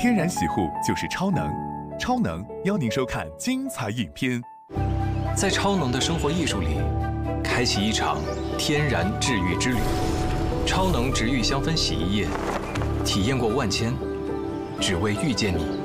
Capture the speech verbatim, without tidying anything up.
天然洗护就是超能，超能邀您收看精彩影片。 在超能的生活艺术里，开启一场天然治愈之旅。超能植愈香氛洗衣液，体验过万千，只为遇见你。